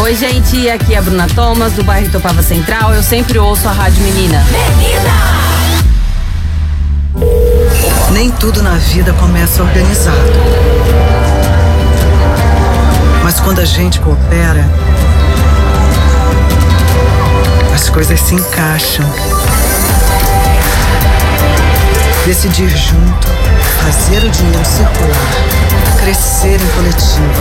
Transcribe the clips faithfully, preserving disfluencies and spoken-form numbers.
Oi, gente, aqui é a Bruna Thomas, do bairro Itopava Central. Eu sempre ouço a Rádio Menina. Menina! Nem tudo na vida começa organizado. Mas quando a gente coopera, as coisas se encaixam. Decidir junto, fazer o dinheiro circular, crescer em coletivo.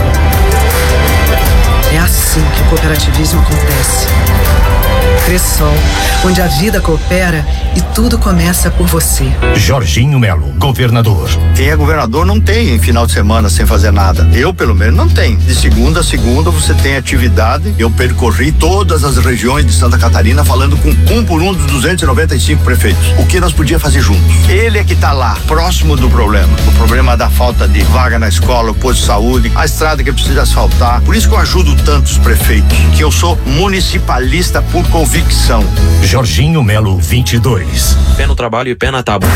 É assim que o cooperativismo acontece. Cressol, onde a vida coopera e tudo começa por você. Jorginho Melo, governador. Quem é governador não tem final de semana sem fazer nada. Eu, pelo menos, não tenho. De segunda a segunda você tem atividade. Eu percorri todas as regiões de Santa Catarina falando com um por um dos duzentos e noventa e cinco prefeitos. O que nós podíamos fazer juntos? Ele é que está lá, próximo do problema. O problema da falta de vaga na escola, o posto de saúde, a estrada que precisa asfaltar. Por isso que eu ajudo tantos prefeitos, que eu sou municipalista por convicção. Jorginho Melo, vinte e dois. Pé no trabalho e pé na tábua.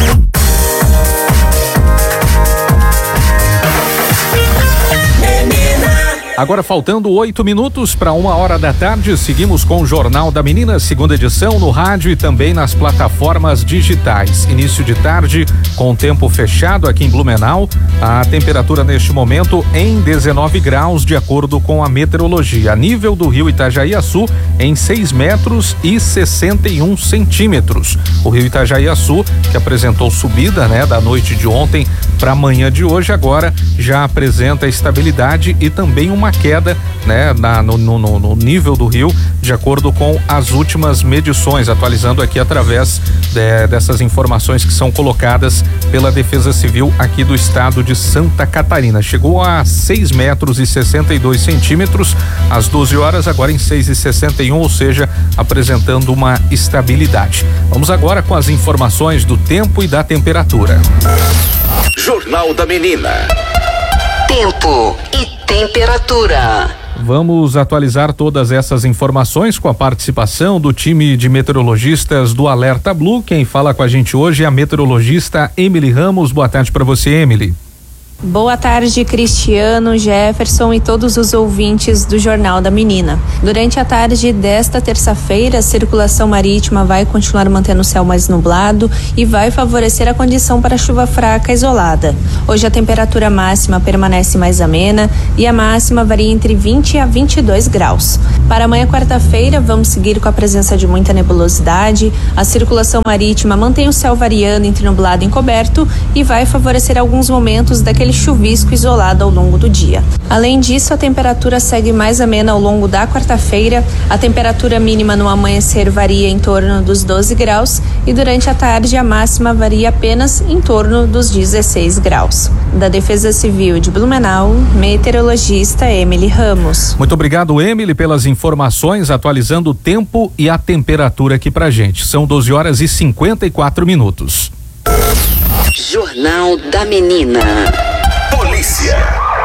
Agora faltando oito minutos para uma hora da tarde, seguimos com o Jornal da Menina, segunda edição, no rádio e também nas plataformas digitais. Início de tarde com tempo fechado aqui em Blumenau. A temperatura neste momento em dezenove graus, de acordo com a meteorologia. A nível do rio Itajaiaçu em seis metros e sessenta e um centímetros. O rio Itajaiaçu, que apresentou subida, né, da noite de ontem para amanhã de hoje, agora já apresenta estabilidade e também uma queda, né, na, no, no, no nível do rio, de acordo com as últimas medições, atualizando aqui através de, dessas informações que são colocadas pela Defesa Civil aqui do estado de Santa Catarina. Chegou a seis metros e sessenta e dois centímetros às doze horas, agora em seis e sessenta e um, ou seja, apresentando uma estabilidade. Vamos agora com as informações do tempo e da temperatura. Jornal da Menina. Tempo e temperatura. Vamos atualizar todas essas informações com a participação do time de meteorologistas do Alerta Blue. Quem fala com a gente hoje é a meteorologista Emily Ramos. Boa tarde para você, Emily. Boa tarde, Cristiano, Jefferson e todos os ouvintes do Jornal da Menina. Durante a tarde desta terça-feira, a circulação marítima vai continuar mantendo o céu mais nublado e vai favorecer a condição para chuva fraca isolada. Hoje a temperatura máxima permanece mais amena e a máxima varia entre vinte a vinte e dois graus. Para amanhã, quarta-feira, vamos seguir com a presença de muita nebulosidade. A circulação marítima mantém o céu variando entre nublado e encoberto e vai favorecer alguns momentos daquele chuvisco isolado ao longo do dia. Além disso, a temperatura segue mais amena ao longo da quarta-feira. A temperatura mínima no amanhecer varia em torno dos doze graus e durante a tarde a máxima varia apenas em torno dos dezesseis graus. Da Defesa Civil de Blumenau, meteorologista Emily Ramos. Muito obrigado, Emily, pelas informações, atualizando o tempo e a temperatura aqui pra gente. São doze horas e cinquenta e quatro minutos. Jornal da Menina. Polícia.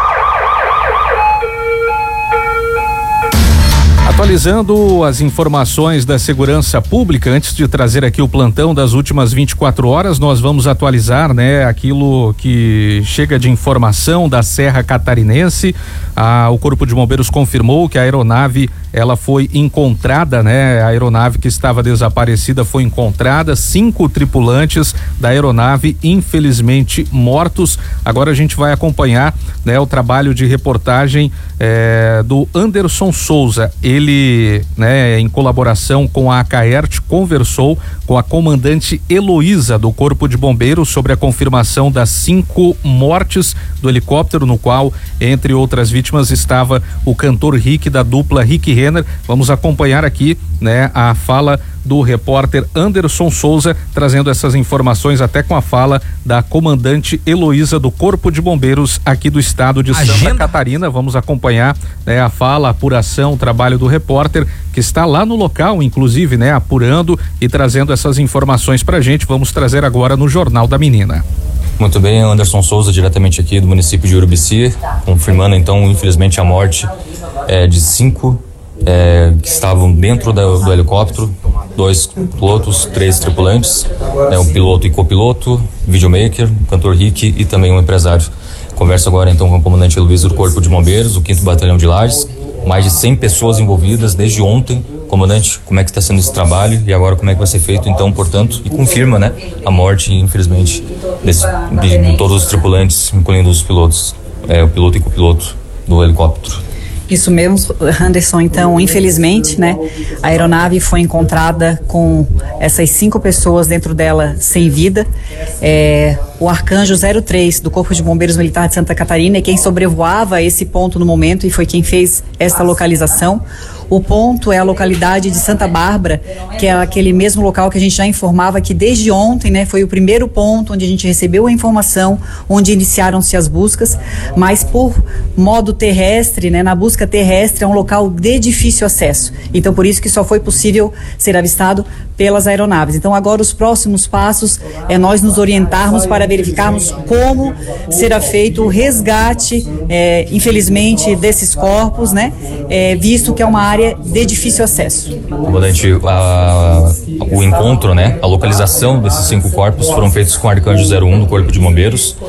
Atualizando as informações da segurança pública, antes de trazer aqui o plantão das últimas vinte e quatro horas, nós vamos atualizar, né, aquilo que chega de informação da Serra Catarinense. Ah, o Corpo de Bombeiros confirmou que a aeronave, ela foi encontrada, né? A aeronave que estava desaparecida foi encontrada, cinco tripulantes da aeronave, infelizmente mortos. Agora a gente vai acompanhar, né, o trabalho de reportagem eh, do Anderson Souza. Ele, né, em colaboração com a Acaert, conversou com a comandante Heloísa do Corpo de Bombeiros sobre a confirmação das cinco mortes do helicóptero, no qual, entre outras vítimas, estava o cantor Rick, da dupla Rick Renner. Vamos acompanhar aqui, né, a fala do repórter Anderson Souza, trazendo essas informações até com a fala da comandante Heloísa do Corpo de Bombeiros aqui do estado de Agenda. Santa Catarina. Vamos acompanhar, né, a fala, a apuração, o trabalho do repórter que está lá no local, inclusive, né, apurando e trazendo essas informações pra gente. Vamos trazer agora no Jornal da Menina. Muito bem, Anderson Souza, diretamente aqui do município de Urubici, confirmando então, infelizmente, a morte é, de cinco é, que estavam dentro da, do helicóptero, dois pilotos, três tripulantes, né, um piloto e copiloto, videomaker, cantor Rick e também um empresário. Converso agora então com o comandante Luiz do Corpo de Bombeiros, o quinto Batalhão de Lages, mais de cem pessoas envolvidas desde ontem. Comandante, como é que está sendo esse trabalho e agora como é que vai ser feito então, portanto, e confirma, né, a morte, infelizmente, desse, de todos os tripulantes, incluindo os pilotos, é, o piloto e copiloto do helicóptero. Isso mesmo, Anderson. Então, infelizmente, né, a aeronave foi encontrada com essas cinco pessoas dentro dela sem vida. É, o Arcanjo zero três do Corpo de Bombeiros Militar de Santa Catarina é quem sobrevoava esse ponto no momento e foi quem fez esta localização. O ponto é a localidade de Santa Bárbara, que é aquele mesmo local que a gente já informava que desde ontem, né, foi o primeiro ponto onde a gente recebeu a informação, onde iniciaram-se as buscas, mas por modo terrestre, né, na busca terrestre é um local de difícil acesso. Então, por isso que só foi possível ser avistado pelas aeronaves. Então, agora os próximos passos é nós nos orientarmos para verificarmos como será feito o resgate, é, infelizmente, desses corpos, né, é, visto que é uma área de difícil acesso. Comandante, a, o encontro, né, a localização desses cinco corpos foram feitos com o Arcanjo zero um do Corpo de Bombeiros.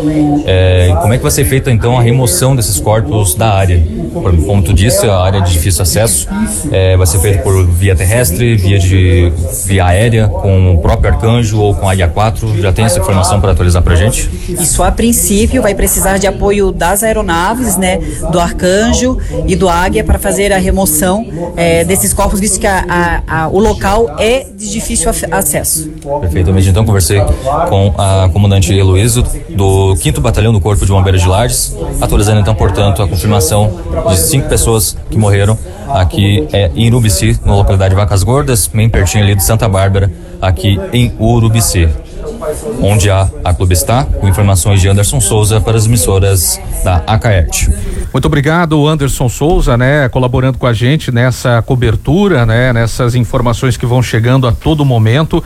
É, como é que vai ser feita então a remoção desses corpos da área? Como tu disse, a área de difícil acesso é, vai ser feita por via terrestre, via de via aérea, com o próprio Arcanjo ou com a Águia quatro. Já tem essa informação para atualizar pra gente? Isso, a princípio vai precisar de apoio das aeronaves, né, do Arcanjo e do Águia para fazer a remoção É, desses corpos, visto que a, a, a, o local é de difícil acesso. Perfeitamente, então conversei com a comandante Heloísa do quinto Batalhão do Corpo de Bombeiros de Lages, atualizando então, portanto, a confirmação de cinco pessoas que morreram aqui é, em Urubici, na localidade de Vacas Gordas, bem pertinho ali de Santa Bárbara, aqui em Urubici, onde a, a Clube está, com informações de Anderson Souza para as emissoras da Acaerte. Muito obrigado, Anderson Souza, né, colaborando com a gente nessa cobertura, né, nessas informações que vão chegando a todo momento.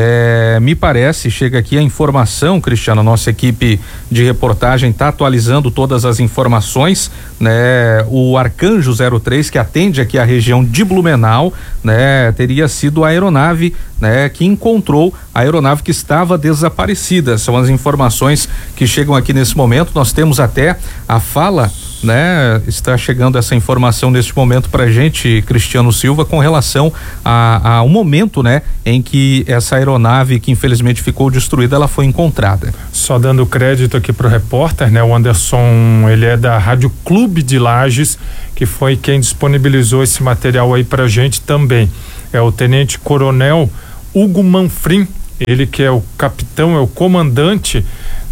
É, me parece, chega aqui a informação, Cristiano, a nossa equipe de reportagem está atualizando todas as informações, né, o Arcanjo zero três, que atende aqui a região de Blumenau, né, teria sido a aeronave, né, que encontrou a aeronave que estava desaparecida. São as informações que chegam aqui nesse momento. Nós temos até a fala, né? Está chegando essa informação neste momento pra gente, Cristiano Silva, com relação a, a um momento, né, em que essa aeronave que infelizmente ficou destruída, ela foi encontrada. Só dando crédito aqui pro repórter, né? O Anderson, ele é da Rádio Clube de Lages, que foi quem disponibilizou esse material aí pra gente também. É o Tenente Coronel Hugo Manfrim, ele que é o capitão, é o comandante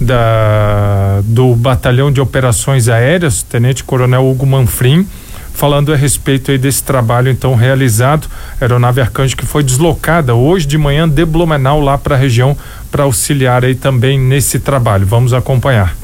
da, do Batalhão de Operações Aéreas, Tenente Coronel Hugo Manfrim, falando a respeito aí desse trabalho então realizado, aeronave Arcanjo que foi deslocada hoje de manhã de Blumenau lá para a região para auxiliar aí também nesse trabalho. Vamos acompanhar.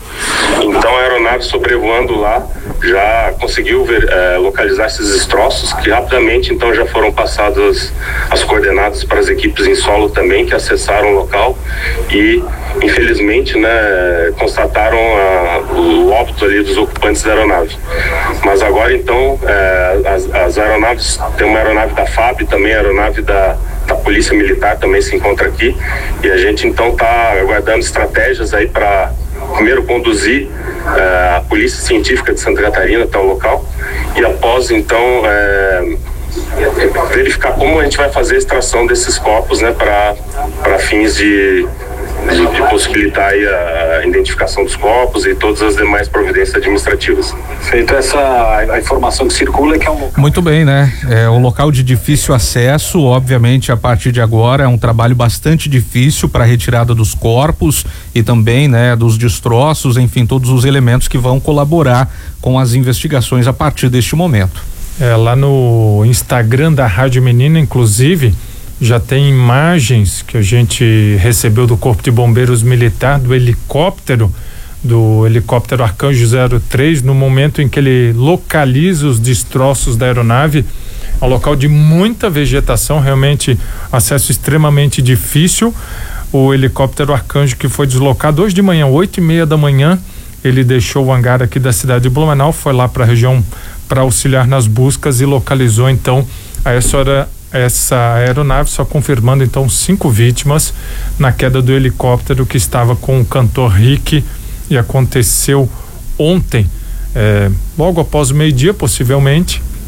Então a aeronave sobrevoando lá já conseguiu ver, é, localizar esses destroços, que rapidamente então já foram passadas as coordenadas para as equipes em solo também, que acessaram o local e infelizmente, né, constataram a, o óbito ali dos ocupantes da aeronave. Mas agora então é, as, as aeronaves, tem uma aeronave da F A B, também a aeronave da da Polícia Militar também se encontra aqui, e a gente então está aguardando estratégias aí para primeiro conduzir uh, a Polícia Científica de Santa Catarina até o local e após então uh, verificar como a gente vai fazer a extração desses corpos, né, para para fins de De, de possibilitar aí a, a identificação dos corpos e todas as demais providências administrativas. Feito essa a informação que circula é que é um local. Muito bem, né? É um local de difícil acesso, obviamente a partir de agora é um trabalho bastante difícil para a retirada dos corpos e também, né, dos destroços, enfim, todos os elementos que vão colaborar com as investigações a partir deste momento. É, lá no Instagram da Rádio Menina, inclusive, já tem imagens que a gente recebeu do Corpo de Bombeiros Militar, do helicóptero, do helicóptero Arcanjo zero três, no momento em que ele localiza os destroços da aeronave. É um local de muita vegetação, realmente acesso extremamente difícil. O helicóptero Arcanjo que foi deslocado hoje de manhã, oito e meia da manhã, ele deixou o hangar aqui da cidade de Blumenau, foi lá para a região para auxiliar nas buscas e localizou então a essa hora essa aeronave, só confirmando então cinco vítimas na queda do helicóptero que estava com o cantor Rick, e aconteceu ontem, é, logo após o meio-dia, possivelmente,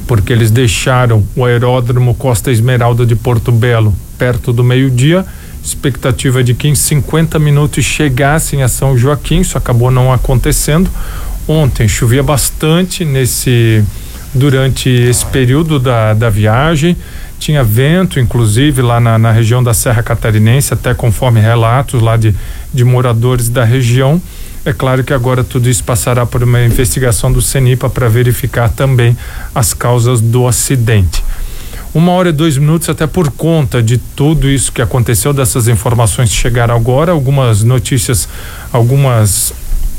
porque eles deixaram o aeródromo Costa Esmeralda de Porto Belo perto do meio-dia. Expectativa de que em cinquenta minutos chegassem a São Joaquim, isso acabou não acontecendo. Ontem chovia bastante nesse durante esse período da, da viagem, tinha vento inclusive lá na, na região da Serra Catarinense, até conforme relatos lá de, de moradores da região. É claro que agora tudo isso passará por uma investigação do CENIPA para verificar também as causas do acidente. Uma hora e dois minutos, até por conta de tudo isso que aconteceu, dessas informações que chegaram agora, algumas notícias, algumas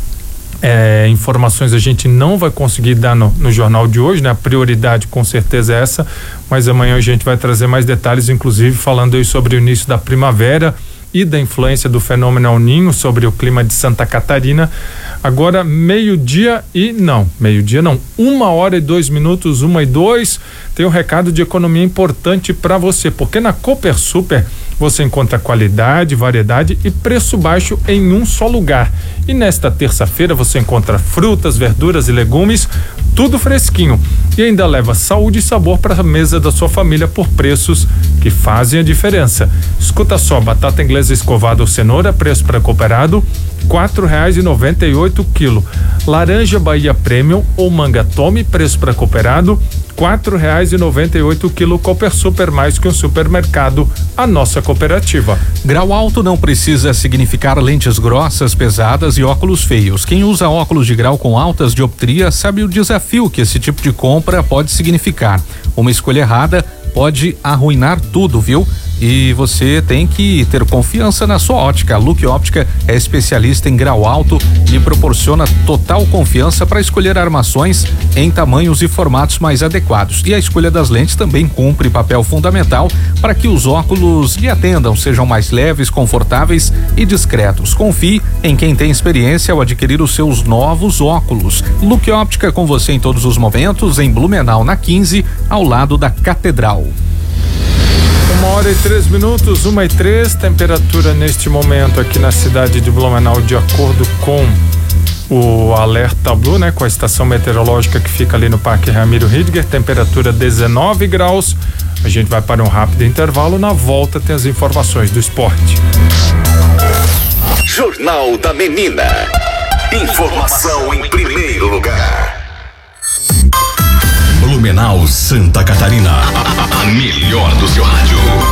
é, informações a gente não vai conseguir dar no, no jornal de hoje, né? A prioridade com certeza é essa, mas amanhã a gente vai trazer mais detalhes, inclusive falando aí sobre o início da primavera e da influência do fenômeno El Niño sobre o clima de Santa Catarina. Agora meio-dia e não, meio-dia não, uma hora e dois minutos, uma e dois, tem um recado de economia importante para você, porque na Cooper Super você encontra qualidade, variedade e preço baixo em um só lugar. E nesta terça-feira você encontra frutas, verduras e legumes, tudo fresquinho. E ainda leva saúde e sabor para a mesa da sua família por preços que fazem a diferença. Escuta só, batata inglesa escovada ou cenoura, preço para cooperado, quatro reais e noventa e oito quilo. Laranja Bahia Premium ou manga Tome, preço para cooperado, quatro reais e noventa e oito quilo. Cooper Super, mais que um supermercado, a nossa cooperativa. Grau alto não precisa significar lentes grossas, pesadas e óculos feios. Quem usa óculos de grau com altas dioptrias sabe o desafio que esse tipo de compra pode significar. Uma escolha errada pode arruinar tudo, viu? E você tem que ter confiança na sua ótica. A Look Óptica é especialista em grau alto e proporciona total confiança para escolher armações em tamanhos e formatos mais adequados. E a escolha das lentes também cumpre papel fundamental para que os óculos lhe atendam, sejam mais leves, confortáveis e discretos. Confie em quem tem experiência ao adquirir os seus novos óculos. Look Óptica com você em todos os momentos, em Blumenau, na quinze, ao lado da Catedral. Uma hora e três minutos, uma e três, temperatura neste momento aqui na cidade de Blumenau, de acordo com o alerta Blue, né? Com a estação meteorológica que fica ali no Parque Ramiro Ridger, temperatura dezenove graus. A gente vai para um rápido intervalo, na volta tem as informações do esporte. Jornal da Menina. Informação em primeiro lugar. Blumenau, Santa Catarina. A melhor do seu rádio.